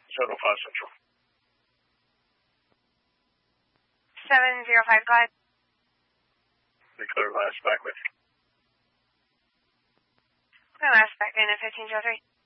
705 Central. 705, go ahead. Declare last back with you. My last back in at 1503.